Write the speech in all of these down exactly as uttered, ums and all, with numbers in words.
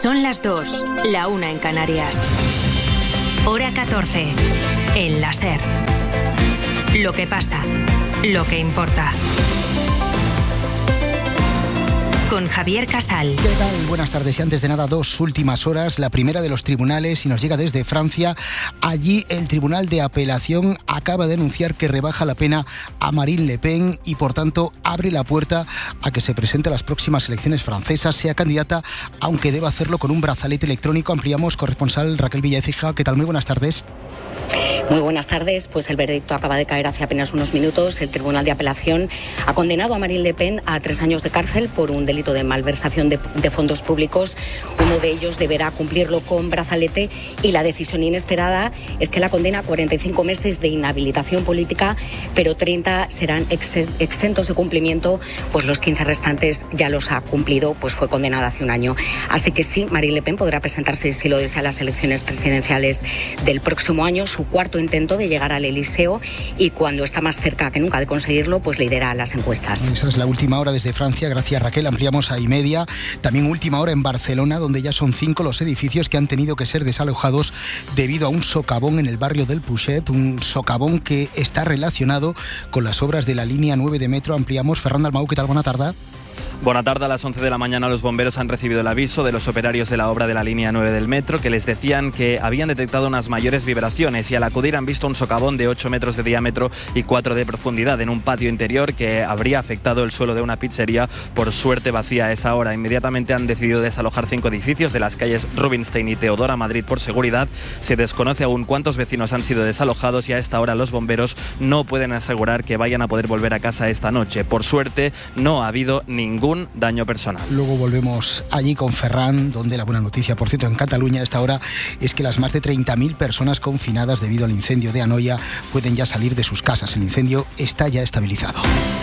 Son las dos, la una en Canarias. Hora catorce, en la SER. Lo que pasa, lo que importa. Con Javier Casal. ¿Qué tal? Buenas tardes. Y antes de nada, dos últimas horas. La primera de los tribunales y nos llega desde Francia. Allí el Tribunal de Apelación acaba de anunciar que rebaja la pena a Marine Le Pen y por tanto abre la puerta a que se presente a las próximas elecciones francesas, sea candidata, aunque deba hacerlo con un brazalete electrónico. Ampliamos, corresponsal Raquel Villaécija. ¿Qué tal? Muy buenas tardes. Muy buenas tardes. Pues el veredicto acaba de caer hace apenas unos minutos. El Tribunal de Apelación ha condenado a Marine Le Pen a tres años de cárcel por un delito de malversación de, de fondos públicos. Uno de ellos deberá cumplirlo con brazalete y la decisión inesperada es que la condena a cuarenta y cinco meses de inhabilitación política, pero treinta serán ex, exentos de cumplimiento, pues los quince restantes ya los ha cumplido, pues fue condenada hace un año. Así que sí, Marine Le Pen podrá presentarse, si lo desea, a las elecciones presidenciales del próximo año, su cuarto intento de llegar al Elíseo, y cuando está más cerca que nunca de conseguirlo, pues lidera las encuestas. Esa es la última hora desde Francia. Gracias, Raquel. Ampliamos a y media. También última hora en Barcelona, donde ya son cinco los edificios que han tenido que ser desalojados debido a un socavón en el barrio del Puget, un socavón que está relacionado con las obras de la línea nueve de metro. Ampliamos. Fernando Almau, ¿qué tal? Buena tarde. Buena tarde. A las once de la mañana los bomberos han recibido el aviso de los operarios de la obra de la línea nueve del metro, que les decían que habían detectado unas mayores vibraciones, y al acudir han visto un socavón de ocho metros de diámetro y cuatro de profundidad en un patio interior que habría afectado el suelo de una pizzería, por suerte vacía a esa hora. Inmediatamente han decidido desalojar cinco edificios de las calles Rubinstein y Teodora Madrid por seguridad. Se desconoce aún cuántos vecinos han sido desalojados y a esta hora los bomberos no pueden asegurar que vayan a poder volver a casa esta noche. Por suerte no ha habido ningún daño personal. Luego volvemos allí con Ferran, donde la buena noticia, por cierto, en Cataluña a esta hora es que las más de treinta mil personas confinadas debido al incendio de Anoia pueden ya salir de sus casas. El incendio está ya estabilizado.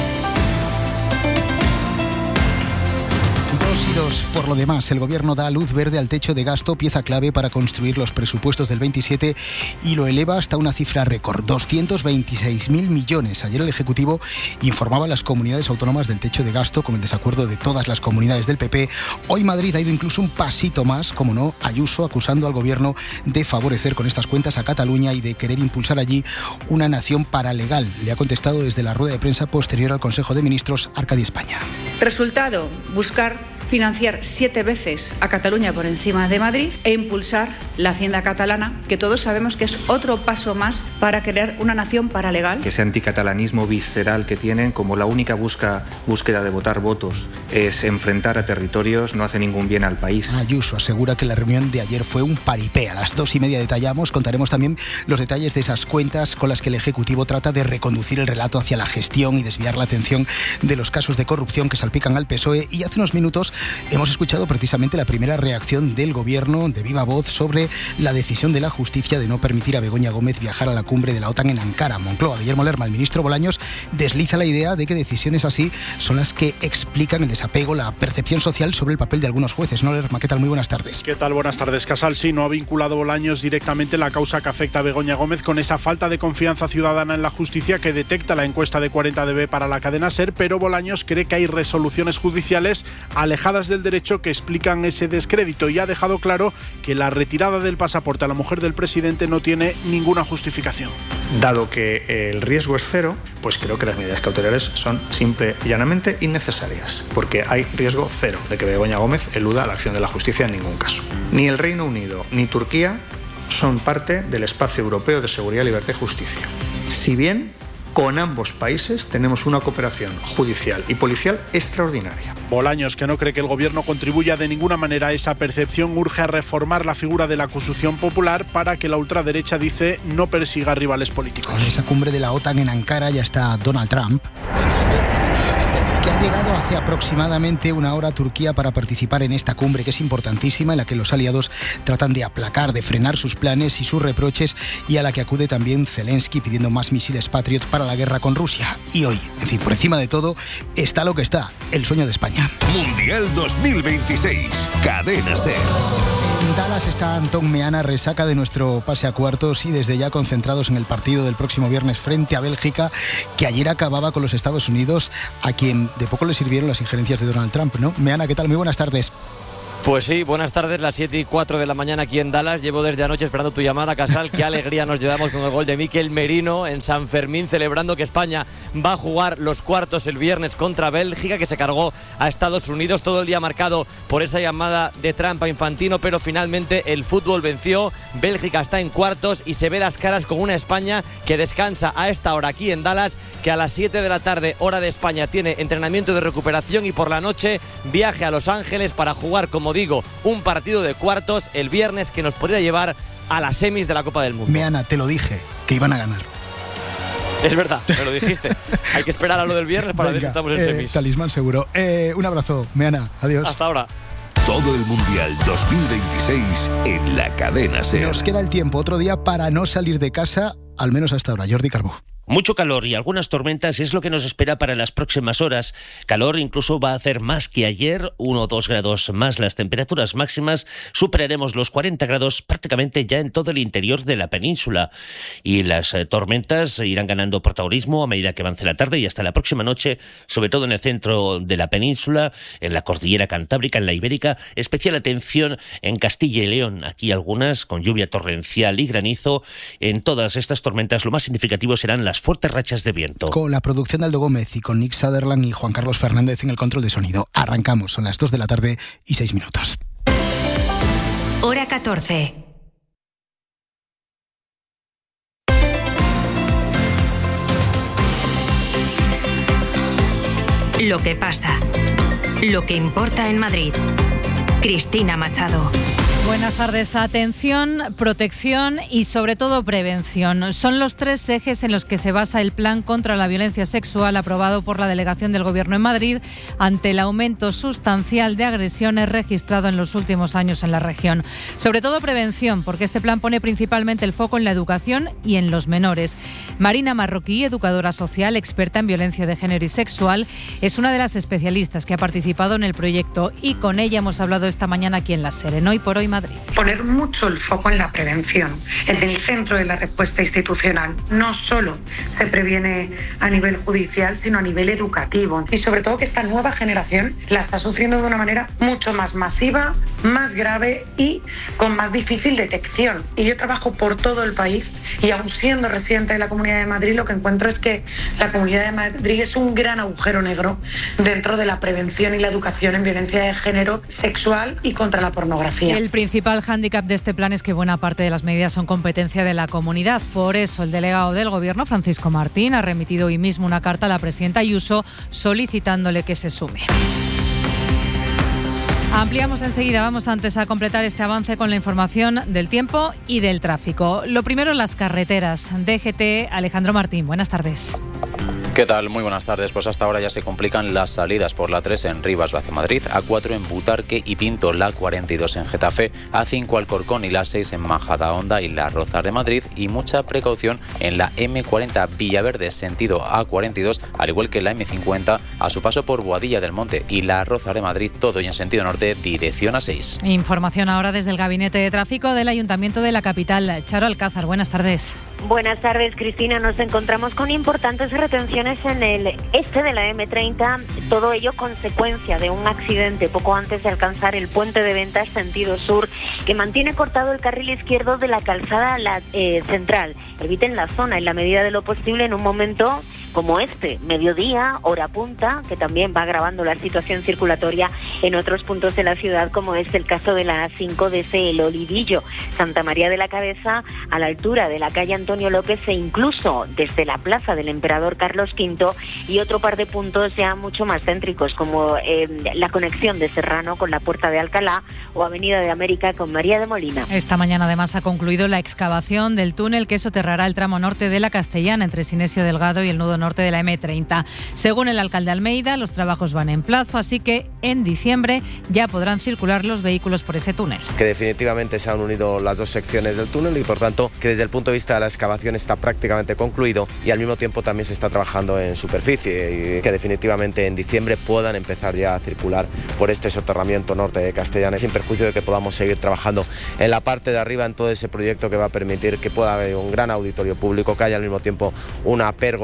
Por lo demás, el Gobierno da luz verde al techo de gasto, pieza clave para construir los presupuestos del veintisiete, y lo eleva hasta una cifra récord, doscientos veintiséis mil millones. Ayer el Ejecutivo informaba a las comunidades autónomas del techo de gasto con el desacuerdo de todas las comunidades del P P. Hoy Madrid ha ido incluso un pasito más, como no, Ayuso acusando al Gobierno de favorecer con estas cuentas a Cataluña y de querer impulsar allí una nación paralegal. Le ha contestado desde la rueda de prensa posterior al Consejo de Ministros Arcadi España. Resultado, buscar financiar siete veces a Cataluña por encima de Madrid e impulsar la hacienda catalana, que todos sabemos que es otro paso más para crear una nación paralegal. Ese anticatalanismo visceral que tienen, como la única busca, búsqueda de votar votos es enfrentar a territorios, no hace ningún bien al país. Ayuso asegura que la reunión de ayer fue un paripé. A las dos y media detallamos, contaremos también los detalles de esas cuentas con las que el Ejecutivo trata de reconducir el relato hacia la gestión y desviar la atención de los casos de corrupción que salpican al P S O E. Y hace unos minutos hemos escuchado precisamente la primera reacción del Gobierno de viva voz sobre la decisión de la justicia de no permitir a Begoña Gómez viajar a la cumbre de la OTAN en Ankara. Moncloa, Guillermo Lerma, el ministro Bolaños, desliza la idea de que decisiones así son las que explican el desapego, la percepción social sobre el papel de algunos jueces. ¿No, Lerma? ¿Qué tal? Muy buenas tardes. ¿Qué tal? Buenas tardes, Casal. Sí, no ha vinculado Bolaños directamente la causa que afecta a Begoña Gómez con esa falta de confianza ciudadana en la justicia que detecta la encuesta de cuarenta D B para la cadena SER, pero Bolaños cree que hay resoluciones judiciales alejadas del derecho que explican ese descrédito, y ha dejado claro que la retirada del pasaporte a la mujer del presidente no tiene ninguna justificación. Dado que el riesgo es cero, pues creo que las medidas cautelares son simple y llanamente innecesarias, porque hay riesgo cero de que Begoña Gómez eluda la acción de la justicia en ningún caso. Ni el Reino Unido ni Turquía son parte del espacio europeo de seguridad, libertad y justicia. Si bien con ambos países tenemos una cooperación judicial y policial extraordinaria. Bolaños, que no cree que el Gobierno contribuya de ninguna manera a esa percepción, urge a reformar la figura de la acusación popular para que la ultraderecha, dice, no persiga rivales políticos. En esa cumbre de la OTAN en Ankara ya está Donald Trump, que ha llegado hace aproximadamente una hora a Turquía para participar en esta cumbre, que es importantísima, en la que los aliados tratan de aplacar, de frenar sus planes y sus reproches, y a la que acude también Zelensky pidiendo más misiles Patriot para la guerra con Rusia. Y hoy, en fin, por encima de todo, está lo que está, el sueño de España. Mundial dos mil veintiséis, Cadena SER. En Dallas está Antón Meana, resaca de nuestro pase a cuartos y desde ya concentrados en el partido del próximo viernes frente a Bélgica, que ayer acababa con los Estados Unidos, a quien de poco le sirvieron las injerencias de Donald Trump, ¿no? Meana, ¿qué tal? Muy buenas tardes. Pues sí, buenas tardes, las siete y cuatro de la mañana aquí en Dallas. Llevo desde anoche esperando tu llamada, Casal. Qué alegría nos llevamos con el gol de Mikel Merino en San Fermín, celebrando que España va a jugar los cuartos el viernes contra Bélgica, que se cargó a Estados Unidos. Todo el día marcado por esa llamada de trampa Infantino, pero finalmente el fútbol venció. Bélgica está en cuartos y se ve las caras con una España que descansa a esta hora aquí en Dallas, que a las siete de la tarde, hora de España, tiene entrenamiento de recuperación y por la noche viaje a Los Ángeles para jugar, como digo, un partido de cuartos el viernes que nos podría llevar a las semis de la Copa del Mundo. Meana, te lo dije, que iban a ganar. Es verdad, me lo dijiste. Hay que esperar a lo del viernes para ver si estamos en eh, semis. Talismán seguro. Eh, un abrazo, Meana, adiós. Hasta ahora. Todo el Mundial dos mil veintiséis en la cadena SER. Nos queda el tiempo, otro día para no salir de casa, al menos hasta ahora. Jordi Carbó. Mucho calor y algunas tormentas es lo que nos espera para las próximas horas. Calor incluso va a hacer más que ayer, uno o dos grados más las temperaturas máximas. Superaremos los cuarenta grados prácticamente ya en todo el interior de la península. Y las eh, tormentas irán ganando protagonismo a medida que avance la tarde y hasta la próxima noche, sobre todo en el centro de la península, en la cordillera cantábrica, en la ibérica. Especial atención en Castilla y León. Aquí algunas con lluvia torrencial y granizo. En todas estas tormentas lo más significativo serán las fuertes rachas de viento. Con la producción de Aldo Gómez y con Nick Sutherland y Juan Carlos Fernández en el control de sonido. Arrancamos, son las dos de la tarde y seis minutos. Hora catorce. Lo que pasa. Lo que importa en Madrid. Cristina Machado. Buenas tardes. Atención, protección y sobre todo prevención. Son los tres ejes en los que se basa el plan contra la violencia sexual aprobado por la delegación del Gobierno en Madrid ante el aumento sustancial de agresiones registrado en los últimos años en la región. Sobre todo prevención, porque este plan pone principalmente el foco en la educación y en los menores. Marina Marroquí, educadora social, experta en violencia de género y sexual, es una de las especialistas que ha participado en el proyecto y con ella hemos hablado esta mañana aquí en la SER, en Hoy por Hoy Madrid. Poner mucho el foco en la prevención, en el centro de la respuesta institucional. No solo se previene a nivel judicial, sino a nivel educativo. Y sobre todo que esta nueva generación la está sufriendo de una manera mucho más masiva, más grave y con más difícil detección. Y yo trabajo por todo el país y aun siendo residente de la Comunidad de Madrid, lo que encuentro es que la Comunidad de Madrid es un gran agujero negro dentro de la prevención y la educación en violencia de género, sexual y contra la pornografía. El El principal hándicap de este plan es que buena parte de las medidas son competencia de la comunidad. Por eso el delegado del Gobierno, Francisco Martín, ha remitido hoy mismo una carta a la presidenta Ayuso solicitándole que se sume. Ampliamos enseguida, vamos antes a completar este avance con la información del tiempo y del tráfico. Lo primero, las carreteras. D G T, Alejandro Martín, buenas tardes. ¿Qué tal? Muy buenas tardes. Pues hasta ahora ya se complican las salidas por la tres en Rivas hacia Madrid, A cuatro en Butarque y Pinto, la cuarenta y dos en Getafe, A cinco Alcorcón y la seis en Majadahonda y Las Rozas de Madrid y mucha precaución en la eme cuarenta Villaverde sentido A cuarenta y dos, al igual que la eme cincuenta a su paso por Boadilla del Monte y Las Rozas de Madrid, todo y en sentido norte, dirección A seis. Información ahora desde el Gabinete de Tráfico del Ayuntamiento de la capital. Charo Alcázar, buenas tardes. Buenas tardes, Cristina. Nos encontramos con importantes retenciones en el este de la eme treinta, todo ello consecuencia de un accidente poco antes de alcanzar el puente de Ventas sentido sur, que mantiene cortado el carril izquierdo de la calzada la, eh, central. Eviten la zona en la medida de lo posible en un momento como este, mediodía, hora punta, que también va agravando la situación circulatoria en otros puntos de la ciudad, como es el caso de la A cinco desde el Olivillo, Santa María de la Cabeza, a la altura de la calle Antonio López e incluso desde la plaza del Emperador Carlos quinto, y otro par de puntos ya mucho más céntricos, como eh, la conexión de Serrano con la Puerta de Alcalá o Avenida de América con María de Molina. Esta mañana además ha concluido la excavación del túnel que soterrará el tramo norte de la Castellana entre Sinesio Delgado y el nudo norte de la eme treinta. Según el alcalde Almeida, los trabajos van en plazo, así que en diciembre ya podrán circular los vehículos por ese túnel. Que definitivamente se han unido las dos secciones del túnel y por tanto que desde el punto de vista de la excavación está prácticamente concluido y al mismo tiempo también se está trabajando en superficie y que definitivamente en diciembre puedan empezar ya a circular por este soterramiento norte de Castellana, sin perjuicio de que podamos seguir trabajando en la parte de arriba en todo ese proyecto que va a permitir que pueda haber un gran auditorio público, que haya al mismo tiempo una pérgola que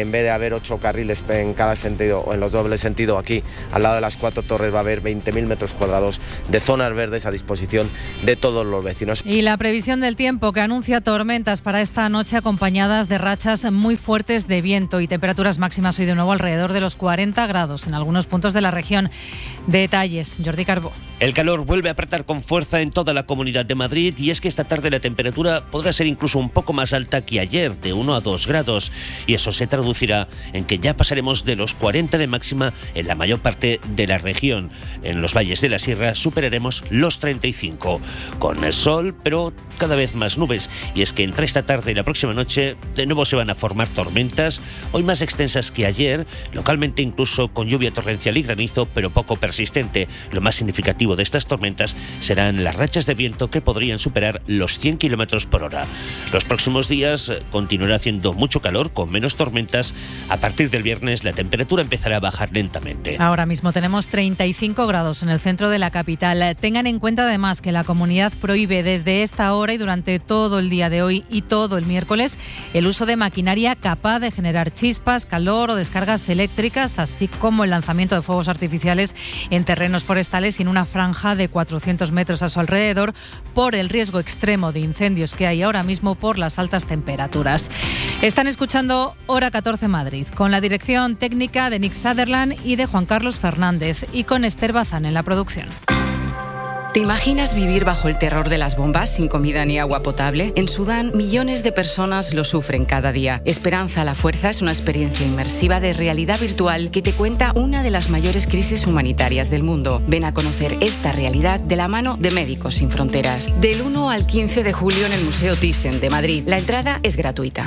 en vez de haber ocho carriles en cada sentido o en los dobles sentidos, aquí al lado de las cuatro torres va a haber veinte mil metros cuadrados de zonas verdes a disposición de todos los vecinos. Y la previsión del tiempo, que anuncia tormentas para esta noche acompañadas de rachas muy fuertes de viento y temperaturas máximas hoy de nuevo alrededor de los cuarenta grados en algunos puntos de la región. Detalles, Jordi Carbó. El calor vuelve a apretar con fuerza en toda la Comunidad de Madrid y es que esta tarde la temperatura podrá ser incluso un poco más alta que ayer, de uno a dos grados, y eso se traducirá en que ya pasaremos de los cuarenta de máxima en la mayor parte de la región. En los valles de la Sierra superaremos los treinta y cinco, con el sol, pero cada vez más nubes, y es que entre esta tarde y la próxima noche de nuevo se van a formar tormentas, hoy más extensas que ayer, localmente incluso con lluvia torrencial y granizo, pero poco persistente. Lo más significativo de estas tormentas serán las rachas de viento que podrían superar los cien kilómetros por hora. Los próximos días continuará haciendo mucho calor con menos tormentas. A partir del viernes la temperatura empezará a bajar lentamente. Ahora mismo tenemos treinta y cinco grados en el centro de la capital. Tengan en cuenta además que la comunidad prohíbe desde esta hora y durante todo el día de hoy y todo el miércoles el uso de maquinaria capaz de generar chispas, calor o descargas eléctricas, así como el lanzamiento de fuegos artificiales en terrenos forestales y en una franja de cuatrocientos metros a su alrededor por el riesgo extremo de incendios que hay ahora mismo por las altas temperaturas. Están escuchando Hora catorce Madrid, con la dirección técnica de Nick Sutherland y de Juan Carlos Fernández, y con Esther Bazán en la producción. ¿Te imaginas vivir bajo el terror de las bombas sin comida ni agua potable? En Sudán, millones de personas lo sufren cada día. Esperanza a la Fuerza es una experiencia inmersiva de realidad virtual que te cuenta una de las mayores crisis humanitarias del mundo. Ven a conocer esta realidad de la mano de Médicos Sin Fronteras. Del uno al quince de julio en el Museo Thyssen de Madrid. La entrada es gratuita.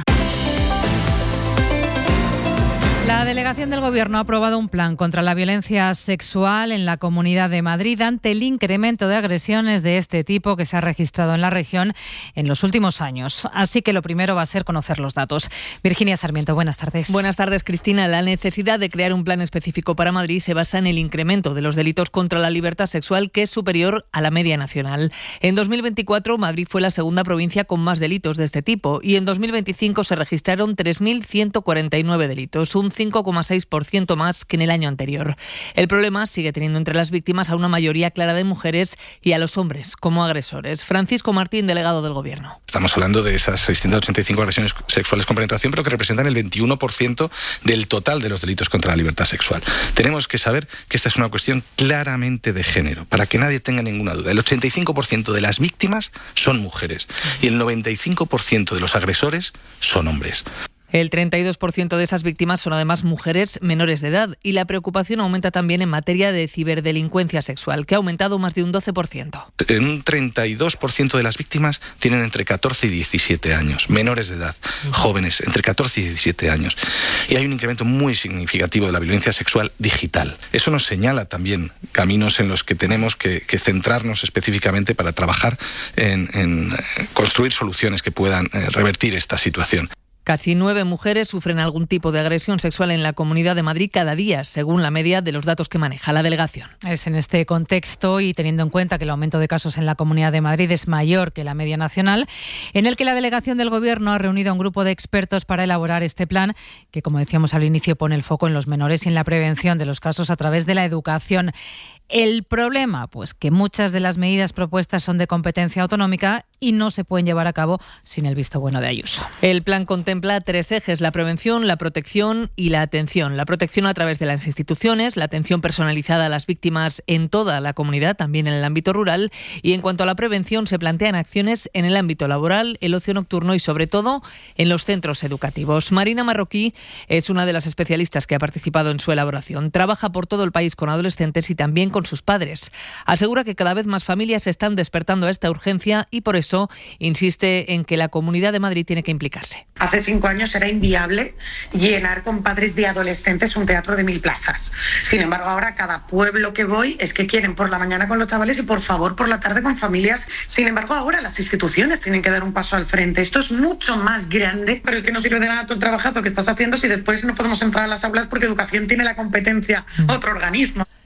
La delegación del Gobierno ha aprobado un plan contra la violencia sexual en la Comunidad de Madrid ante el incremento de agresiones de este tipo que se ha registrado en la región en los últimos años. Así que lo primero va a ser conocer los datos. Virginia Sarmiento, buenas tardes. Buenas tardes, Cristina. La necesidad de crear un plan específico para Madrid se basa en el incremento de los delitos contra la libertad sexual, que es superior a la media nacional. En dos mil veinticuatro, Madrid fue la segunda provincia con más delitos de este tipo y en dos mil veinticinco se registraron tres mil ciento cuarenta y nueve delitos, un cinco coma seis por ciento más que en el año anterior. El problema sigue teniendo entre las víctimas a una mayoría clara de mujeres y a los hombres como agresores. Francisco Martín, delegado del Gobierno. Estamos hablando de esas seiscientas ochenta y cinco agresiones sexuales con penetración, pero que representan el veintiuno por ciento del total de los delitos contra la libertad sexual. Tenemos que saber que esta es una cuestión claramente de género, para que nadie tenga ninguna duda. El ochenta y cinco por ciento de las víctimas son mujeres y el noventa y cinco por ciento de los agresores son hombres. El treinta y dos por ciento de esas víctimas son además mujeres menores de edad y la preocupación aumenta también en materia de ciberdelincuencia sexual, que ha aumentado más de un doce por ciento. Un treinta y dos por ciento de las víctimas tienen entre catorce y diecisiete años, menores de edad, jóvenes entre catorce y diecisiete años. Y hay un incremento muy significativo de la violencia sexual digital. Eso nos señala también caminos en los que tenemos que, que centrarnos específicamente para trabajar en, en construir soluciones que puedan eh, revertir esta situación. Casi nueve mujeres sufren algún tipo de agresión sexual en la Comunidad de Madrid cada día, según la media de los datos que maneja la delegación. Es en este contexto y teniendo en cuenta que el aumento de casos en la Comunidad de Madrid es mayor que la media nacional, en el que la delegación del Gobierno ha reunido a un grupo de expertos para elaborar este plan que, como decíamos al inicio, pone el foco en los menores y en la prevención de los casos a través de la educación. El problema, pues que muchas de las medidas propuestas son de competencia autonómica y no se pueden llevar a cabo sin el visto bueno de Ayuso. El plan contempla tres ejes: la prevención, la protección y la atención. La protección a través de las instituciones, la atención personalizada a las víctimas en toda la comunidad, también en el ámbito rural, y en cuanto a la prevención se plantean acciones en el ámbito laboral, el ocio nocturno y sobre todo en los centros educativos. Marina Marroquí es una de las especialistas que ha participado en su elaboración. Trabaja por todo el país con adolescentes y también con sus padres. Asegura que cada vez más familias están despertando a esta urgencia y por eso insiste en que la Comunidad de Madrid tiene que implicarse. Hace cinco años era inviable llenar con padres de adolescentes un teatro de mil plazas. Sin embargo, ahora cada pueblo que voy es que quieren por la mañana con los chavales y por favor por la tarde con familias. Sin embargo, ahora las instituciones tienen que dar un paso al frente. Esto es mucho más grande, pero es que no sirve de nada todo el trabajazo que estás haciendo si después no podemos entrar a las aulas porque educación tiene la competencia otro organismo.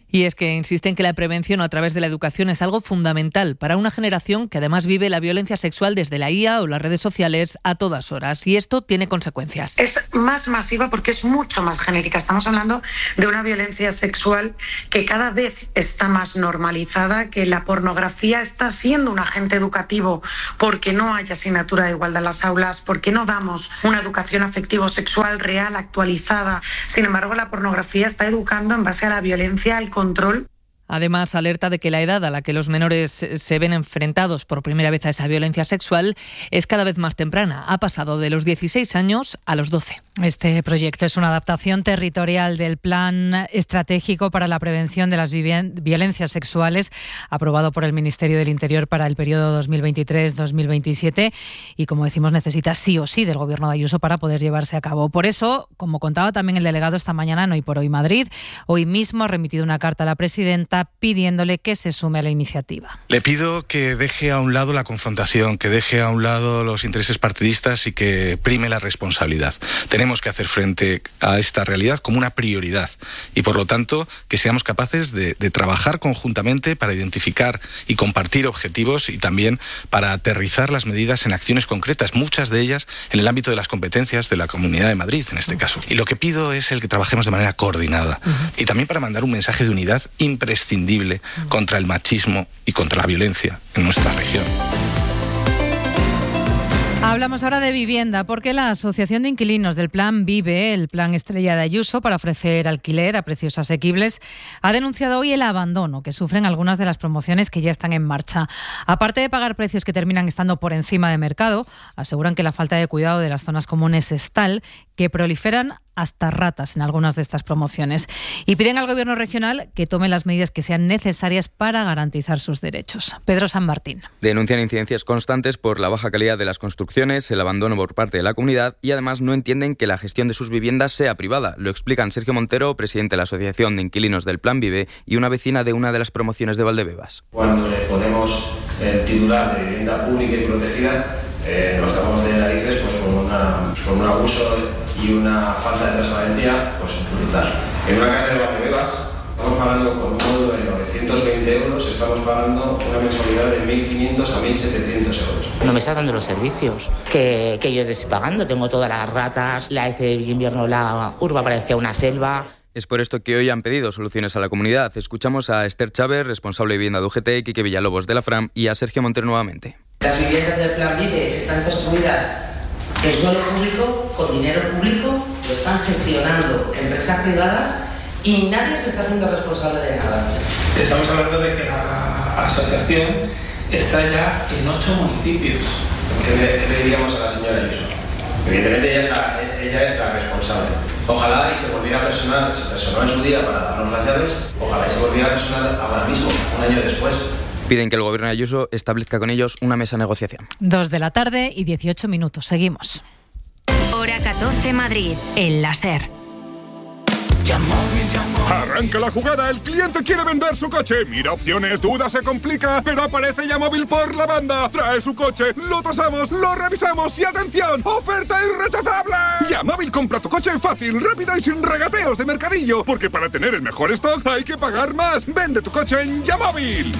Y es que insisten que la prevención a través de la educación es algo fundamental para una generación que además vive la violencia sexual desde la I A o las redes sociales a todas horas. Y esto tiene consecuencias. Es más masiva porque es mucho más genérica. Estamos hablando de una violencia sexual que cada vez está más normalizada, que la pornografía está siendo un agente educativo porque no hay asignatura de igualdad en las aulas, porque no damos una educación afectivo-sexual real, actualizada. Sin embargo, la pornografía está educando en base a la violencia, al control. Además, alerta de que la edad a la que los menores se ven enfrentados por primera vez a esa violencia sexual es cada vez más temprana. Ha pasado de los dieciséis años a los doce. Este proyecto es una adaptación territorial del Plan Estratégico para la Prevención de las Violencias Sexuales, aprobado por el Ministerio del Interior para el periodo dos mil veintitrés dos mil veintisiete y, como decimos, necesita sí o sí del Gobierno de Ayuso para poder llevarse a cabo. Por eso, como contaba también el delegado esta mañana en Hoy por Hoy Madrid, hoy mismo ha remitido una carta a la presidenta pidiéndole que se sume a la iniciativa. Le pido que deje a un lado la confrontación, que deje a un lado los intereses partidistas y que prime la responsabilidad. Tenemos que hacer frente a esta realidad como una prioridad y, por lo tanto, que seamos capaces de, de trabajar conjuntamente para identificar y compartir objetivos y también para aterrizar las medidas en acciones concretas, muchas de ellas en el ámbito de las competencias de la Comunidad de Madrid, en este caso. Y lo que pido es el que trabajemos de manera coordinada uh-huh. y también para mandar un mensaje de unidad imprescindible contra el machismo y contra la violencia en nuestra región. Hablamos ahora de vivienda porque la Asociación de Inquilinos del Plan Vive, el plan estrella de Ayuso para ofrecer alquiler a precios asequibles, ha denunciado hoy el abandono que sufren algunas de las promociones que ya están en marcha. Aparte de pagar precios que terminan estando por encima de mercado, aseguran que la falta de cuidado de las zonas comunes es tal que proliferan hasta ratas en algunas de estas promociones y piden al Gobierno regional que tome las medidas que sean necesarias para garantizar sus derechos. Pedro San Martín. Denuncian incidencias constantes por la baja calidad de las construcciones, el abandono por parte de la comunidad y además no entienden que la gestión de sus viviendas sea privada. Lo explican Sergio Montero, presidente de la Asociación de Inquilinos del Plan Vive y una vecina de una de las promociones de Valdebebas. Cuando le ponemos el titular de vivienda pública y protegida, eh, nos damos de narices pues, con, una, pues, con un abuso y una falta de transparencia pues brutal. En una casa de Valdebebas estamos pagando por un módulo de novecientos veinte euros, estamos pagando una mensualidad de mil quinientos a mil setecientos euros. No me está dando los servicios que, que yo estoy pagando. Tengo todas las ratas, la este invierno la urba parecía una selva. Es por esto que hoy han pedido soluciones a la comunidad. Escuchamos a Esther Chávez, responsable de vivienda de U G T, Quique Villalobos de la Fram y a Sergio Montero nuevamente. Las viviendas del Plan Vive están construidas en suelo público, con dinero público, lo están gestionando empresas privadas y nadie se está haciendo responsable de nada. Estamos hablando de que la asociación está ya en ocho municipios. ¿Qué le, qué le diríamos a la señora Ayuso? Evidentemente ella es, la, ella es la responsable. Ojalá y se volviera a personar, se personó en su día para darnos las llaves, ojalá y se volviera a personar ahora mismo, un año después. Piden que el Gobierno de Ayuso establezca con ellos una mesa de negociación. Dos de la tarde y dieciocho minutos. Seguimos. Hora catorce Madrid, el láser. Arranca la jugada, el cliente quiere vender su coche. Mira opciones, duda, se complica, pero aparece Yamóvil por la banda. Trae su coche, lo tasamos, lo revisamos y ¡atención! ¡Oferta irrechazable! Yamóvil compra tu coche fácil, rápido y sin regateos de mercadillo. Porque para tener el mejor stock hay que pagar más. Vende tu coche en Yamóvil.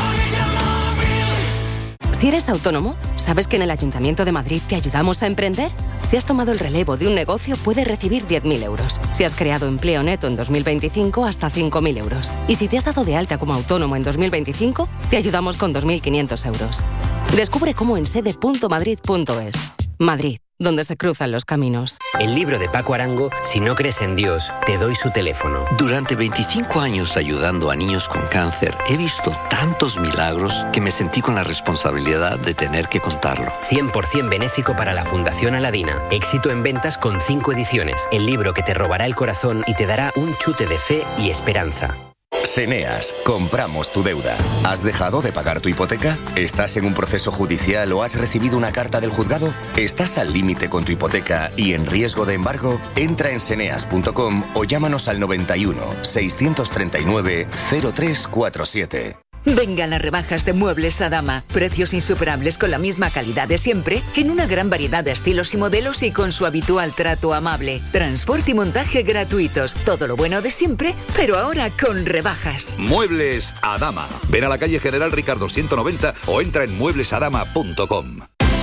Si eres autónomo, ¿sabes que en el Ayuntamiento de Madrid te ayudamos a emprender? Si has tomado el relevo de un negocio, puedes recibir diez mil euros. Si has creado empleo neto en dos mil veinticinco, hasta cinco mil euros. Y si te has dado de alta como autónomo en dos mil veinticinco, te ayudamos con dos mil quinientos euros. Descubre cómo en sede punto madrid punto es. Madrid, donde se cruzan los caminos. El libro de Paco Arango, Si no crees en Dios, te doy su teléfono. Durante veinticinco años ayudando a niños con cáncer, he visto tantos milagros que me sentí con la responsabilidad de tener que contarlo. cien por ciento benéfico para la Fundación Aladina. Éxito en ventas con cinco ediciones. El libro que te robará el corazón y te dará un chute de fe y esperanza. Seneas, compramos tu deuda. ¿Has dejado de pagar tu hipoteca? ¿Estás en un proceso judicial o has recibido una carta del juzgado? ¿Estás al límite con tu hipoteca y en riesgo de embargo? Entra en seneas punto com o llámanos al noventa y uno, seiscientos treinta y nueve, cero tres cuarenta y siete. Vengan las rebajas de Muebles Adama. Precios insuperables con la misma calidad de siempre, en una gran variedad de estilos y modelos y con su habitual trato amable. Transporte y montaje gratuitos. Todo lo bueno de siempre, pero ahora con rebajas. Muebles Adama. Ven a la calle General Ricardo ciento noventa o entra en muebles adama punto com.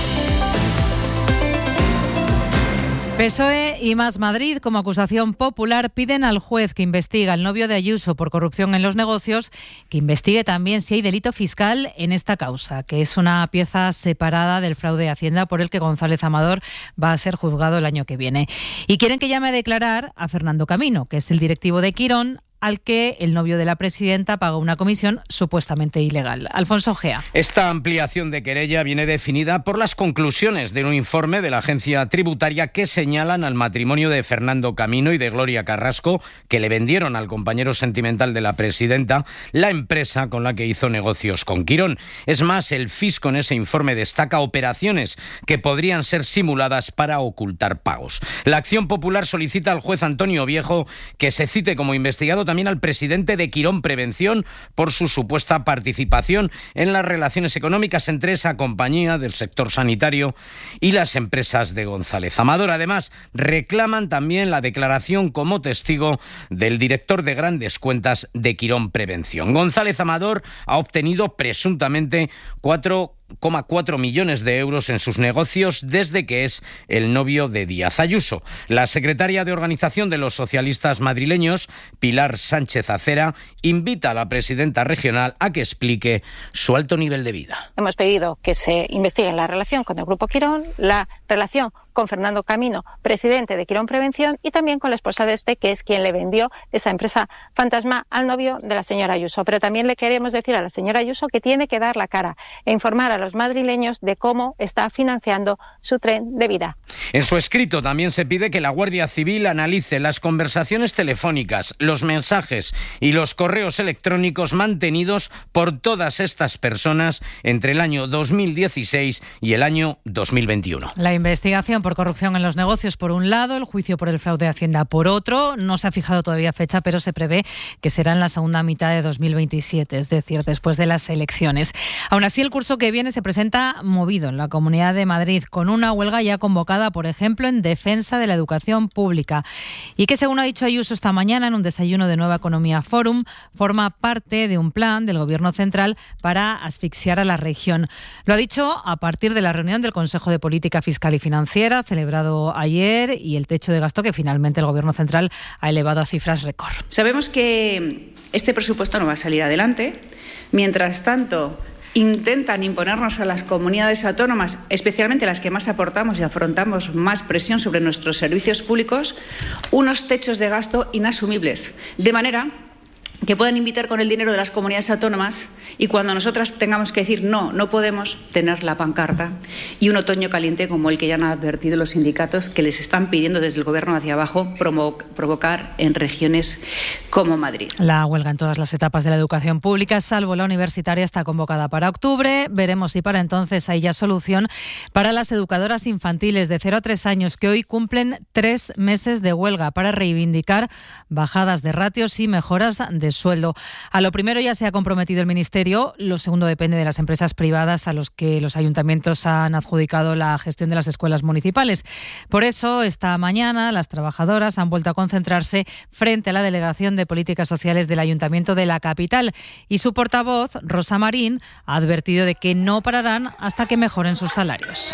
P S O E y Más Madrid, como acusación popular, piden al juez que investiga al novio de Ayuso por corrupción en los negocios, que investigue también si hay delito fiscal en esta causa, que es una pieza separada del fraude de Hacienda por el que González Amador va a ser juzgado el año que viene. Y quieren que llame a declarar a Fernando Camino, que es el directivo de Quirón, al que el novio de la presidenta paga una comisión supuestamente ilegal. Alfonso Gea. Esta ampliación de querella viene definida por las conclusiones de un informe de la agencia tributaria que señalan al matrimonio de Fernando Camino y de Gloria Carrasco, que le vendieron al compañero sentimental de la presidenta la empresa con la que hizo negocios con Quirón. Es más, el fisco en ese informe destaca operaciones que podrían ser simuladas para ocultar pagos. La Acción Popular solicita al juez Antonio Viejo que se cite como investigado también al presidente de Quirón Prevención por su supuesta participación en las relaciones económicas entre esa compañía del sector sanitario y las empresas de González Amador. Además, reclaman también la declaración como testigo del director de grandes cuentas de Quirón Prevención. González Amador ha obtenido presuntamente cuatro coma cuatro millones de euros en sus negocios desde que es el novio de Díaz Ayuso. La secretaria de Organización de los Socialistas Madrileños, Pilar Sánchez Acera, invita a la presidenta regional a que explique su alto nivel de vida. Hemos pedido que se investigue la relación con el Grupo Quirón, la relación con Fernando Camino, presidente de Quirón Prevención, y también con la esposa de este, que es quien le vendió esa empresa fantasma al novio de la señora Ayuso. Pero también le queremos decir a la señora Ayuso que tiene que dar la cara e informar a los madrileños de cómo está financiando su tren de vida. En su escrito también se pide que la Guardia Civil analice las conversaciones telefónicas, los mensajes y los correos electrónicos mantenidos por todas estas personas entre el año dos mil dieciséis y el año dos mil veintiuno. La investigación por corrupción en los negocios por un lado, el juicio por el fraude de Hacienda por otro. No se ha fijado todavía fecha, pero se prevé que será en la segunda mitad de dos mil veintisiete, es decir, después de las elecciones. Aún así, el curso que viene se presenta movido en la Comunidad de Madrid, con una huelga ya convocada, por ejemplo, en defensa de la educación pública. Y que, según ha dicho Ayuso esta mañana en un desayuno de Nueva Economía Forum, forma parte de un plan del Gobierno central para asfixiar a la región. Lo ha dicho a partir de la reunión del Consejo de Política Fiscal y Financiera, celebrado ayer, y el techo de gasto que finalmente el Gobierno central ha elevado a cifras récord. Sabemos que este presupuesto no va a salir adelante. Mientras tanto, intentan imponernos a las comunidades autónomas, especialmente las que más aportamos y afrontamos más presión sobre nuestros servicios públicos, unos techos de gasto inasumibles, de manera que puedan invitar con el dinero de las comunidades autónomas, y cuando nosotras tengamos que decir no, no podemos, tener la pancarta y un otoño caliente como el que ya han advertido los sindicatos, que les están pidiendo desde el Gobierno hacia abajo provo- provocar en regiones como Madrid. La huelga en todas las etapas de la educación pública, salvo la universitaria, está convocada para octubre. Veremos si para entonces hay ya solución para las educadoras infantiles de cero a tres años, que hoy cumplen tres meses de huelga para reivindicar bajadas de ratios y mejoras de sueldo. A lo primero ya se ha comprometido el Ministerio, lo segundo depende de las empresas privadas a los que los ayuntamientos han adjudicado la gestión de las escuelas municipales. Por eso, esta mañana las trabajadoras han vuelto a concentrarse frente a la Delegación de Políticas Sociales del Ayuntamiento de la capital, y su portavoz, Rosa Marín, ha advertido de que no pararán hasta que mejoren sus salarios.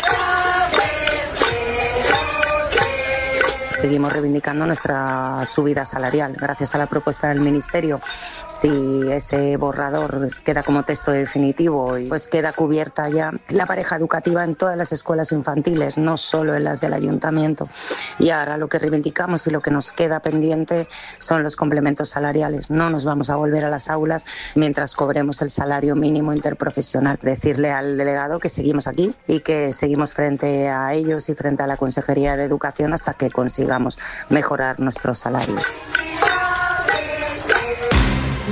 Seguimos reivindicando nuestra subida salarial. Gracias a la propuesta del Ministerio, si ese borrador queda como texto definitivo, pues queda cubierta ya la pareja educativa en todas las escuelas infantiles, no solo en las del Ayuntamiento. Y ahora lo que reivindicamos y lo que nos queda pendiente son los complementos salariales. No nos vamos a volver a las aulas mientras cobremos el salario mínimo interprofesional. Decirle al delegado que seguimos aquí y que seguimos frente a ellos y frente a la Consejería de Educación hasta que consigamos mejorar nuestro salario.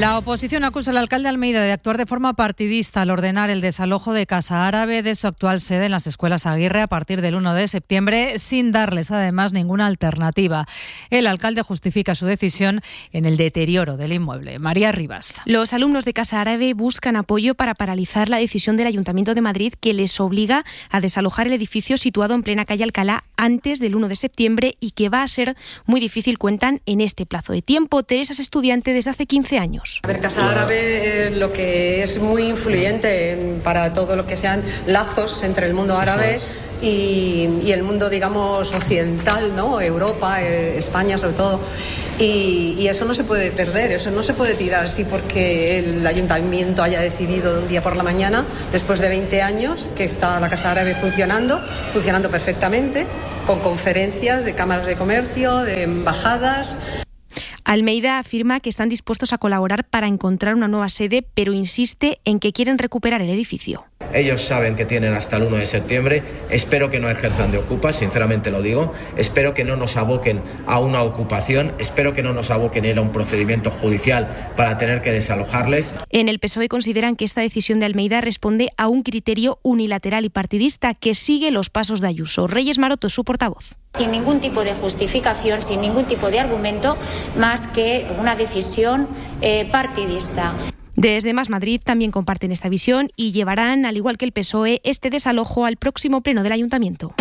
La oposición acusa al alcalde Almeida de actuar de forma partidista al ordenar el desalojo de Casa Árabe de su actual sede en las escuelas Aguirre a partir del uno de septiembre, sin darles además ninguna alternativa. El alcalde justifica su decisión en el deterioro del inmueble. María Rivas. Los alumnos de Casa Árabe buscan apoyo para paralizar la decisión del Ayuntamiento de Madrid que les obliga a desalojar el edificio situado en plena calle Alcalá antes del uno de septiembre y que va a ser muy difícil, cuentan, en este plazo de tiempo. Teresa es estudiante desde hace quince años. A ver, Casa Árabe eh, lo que es muy influyente en, para todo lo que sean lazos entre el mundo árabe y, y el mundo, digamos, occidental, ¿no? Europa, eh, España sobre todo. Y, y eso no se puede perder, eso no se puede tirar así porque el ayuntamiento haya decidido de un día por la mañana, después de veinte años que está la Casa Árabe funcionando, funcionando perfectamente, con conferencias de cámaras de comercio, de embajadas. Almeida afirma que están dispuestos a colaborar para encontrar una nueva sede, pero insiste en que quieren recuperar el edificio. Ellos saben que tienen hasta el uno de septiembre, espero que no ejerzan de ocupa, sinceramente lo digo, espero que no nos aboquen a una ocupación, espero que no nos aboquen a ir a un procedimiento judicial para tener que desalojarles. En el P S O E consideran que esta decisión de Almeida responde a un criterio unilateral y partidista que sigue los pasos de Ayuso. Reyes Maroto, su portavoz. Sin ningún tipo de justificación, sin ningún tipo de argumento, más que una decisión eh, partidista. Desde Más Madrid también comparten esta visión y llevarán, al igual que el P S O E, este desalojo al próximo pleno del Ayuntamiento.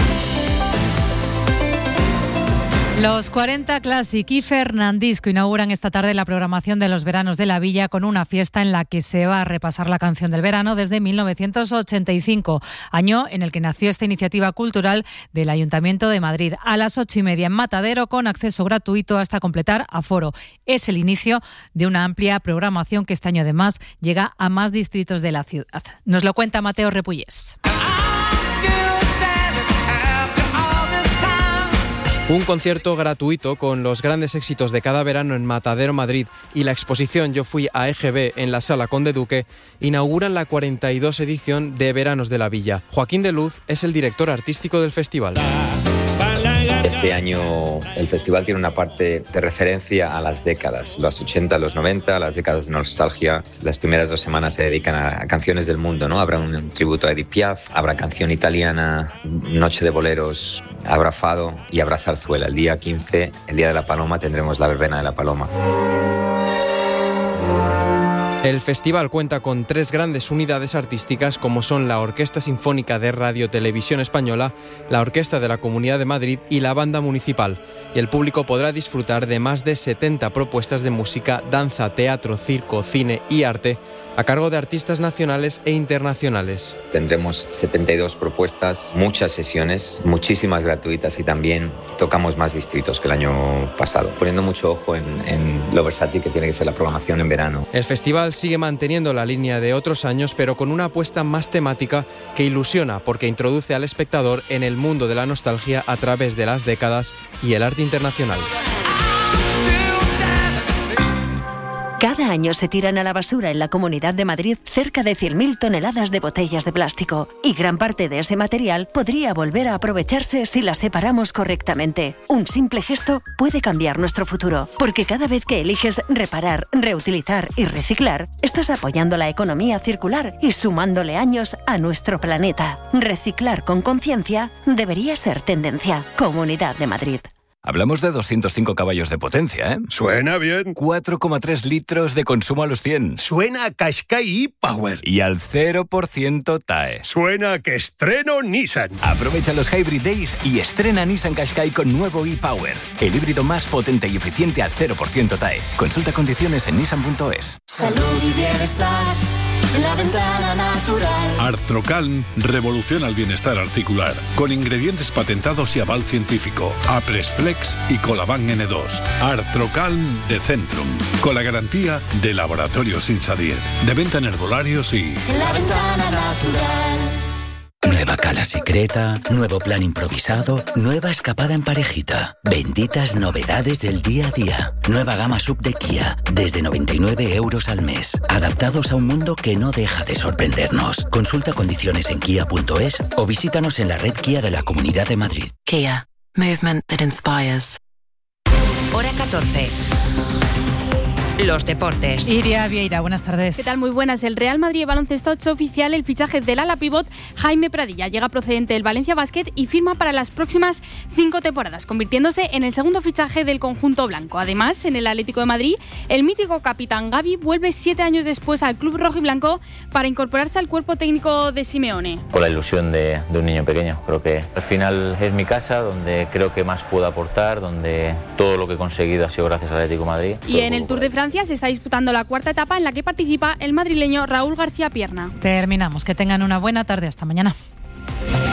Los cuarenta Classic y Fernandisco inauguran esta tarde la programación de los veranos de la Villa con una fiesta en la que se va a repasar la canción del verano desde mil novecientos ochenta y cinco, año en el que nació esta iniciativa cultural del Ayuntamiento de Madrid. A las ocho y media en Matadero, con acceso gratuito hasta completar aforo. Es el inicio de una amplia programación que este año además llega a más distritos de la ciudad. Nos lo cuenta Mateo Repullés. Un concierto gratuito con los grandes éxitos de cada verano en Matadero, Madrid, y la exposición Yo fui a E G B en la Sala Conde Duque inauguran la cuarenta y dos edición de Veranos de la Villa. Joaquín de Luz es el director artístico del festival. Este año el festival tiene una parte de referencia a las décadas, los ochenta, los noventa, las décadas de nostalgia. Las primeras dos semanas se dedican a canciones del mundo, ¿no? Habrá un tributo a Edith Piaf, habrá canción italiana, noche de boleros, habrá fado y habrá zarzuela. El día quince, el Día de la Paloma, tendremos la verbena de la Paloma. El festival cuenta con tres grandes unidades artísticas como son la Orquesta Sinfónica de Radio Televisión Española, la Orquesta de la Comunidad de Madrid y la Banda Municipal. Y el público podrá disfrutar de más de setenta propuestas de música, danza, teatro, circo, cine y arte a cargo de artistas nacionales e internacionales. Tendremos setenta y dos propuestas, muchas sesiones, muchísimas gratuitas y también tocamos más distritos que el año pasado, poniendo mucho ojo en, en lo versátil que tiene que ser la programación en verano. El festival sigue manteniendo la línea de otros años, pero con una apuesta más temática que ilusiona porque introduce al espectador en el mundo de la nostalgia a través de las décadas y el arte internacional. Cada año se tiran a la basura en la Comunidad de Madrid cerca de cien mil toneladas de botellas de plástico y gran parte de ese material podría volver a aprovecharse si las separamos correctamente. Un simple gesto puede cambiar nuestro futuro, porque cada vez que eliges reparar, reutilizar y reciclar, estás apoyando la economía circular y sumándole años a nuestro planeta. Reciclar con conciencia debería ser tendencia. Comunidad de Madrid. Hablamos de doscientos cinco caballos de potencia, ¿eh? Suena bien. cuatro coma tres litros de consumo a los cien. Suena a Qashqai e-Power. Y al cero por ciento T A E. Suena a que estreno Nissan. Aprovecha los Hybrid Days y estrena Nissan Qashqai con nuevo e-Power. El híbrido más potente y eficiente al cero por ciento T A E. Consulta condiciones en nissan punto es. Salud y bienestar en la ventana natural. Artrocalm revoluciona el bienestar articular con ingredientes patentados y aval científico. Apresflex y Colaban N dos. Artrocalm de Centrum, con la garantía de Laboratorios Insadir. De venta en herbolarios y... En la ventana natural. Nueva cala secreta, nuevo plan improvisado, nueva escapada en parejita. Benditas novedades del día a día. Nueva gama sub de Kia, desde noventa y nueve euros al mes. Adaptados a un mundo que no deja de sorprendernos. Consulta condiciones en kia punto es o visítanos en la red Kia de la Comunidad de Madrid. Kia. Movement that inspires. Hora catorce. los deportes. Iria Vieira, buenas tardes. ¿Qué tal? Muy buenas. El Real Madrid Baloncesto ha hecho oficial el fichaje del ala pívot Jaime Pradilla. Llega procedente del Valencia Basket y firma para las próximas cinco temporadas, convirtiéndose en el segundo fichaje del conjunto blanco. Además, en el Atlético de Madrid, el mítico capitán Gavi vuelve siete años después al club rojo y blanco para incorporarse al cuerpo técnico de Simeone. Con la ilusión de, de un niño pequeño. Creo que al final es mi casa, donde creo que más puedo aportar, donde todo lo que he conseguido ha sido gracias al Atlético de Madrid. Y en el Tour de Francia se está disputando la cuarta etapa en la que participa el madrileño Raúl García Pierna. Terminamos. Que tengan una buena tarde. Hasta mañana.